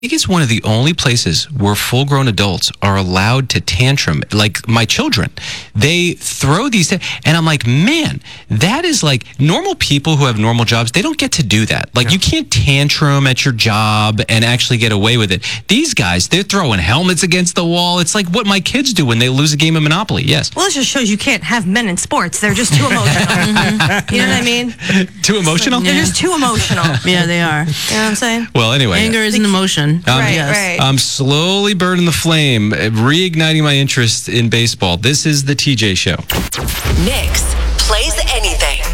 think it's one of the only places where full-grown adults are allowed to tantrum. Like my children, they throw these, and I'm like, man, that is like normal people who have normal jobs. They don't get to do that. Like you can't tantrum at your job and actually get away with it. These guys, they're throwing helmets against the wall. It's like what my kids do when they lose a game of Monopoly. Yes. Well, this just shows you can't have men in sports. They're just too emotional. You know what I mean? Too emotional? They're just too emotional. Yeah, they are. You know what I'm saying? Well, anyway. Anger is an emotion. Right. I'm slowly burning the flame, reigniting my interest in baseball. This is the TJ Show. Nix plays anything.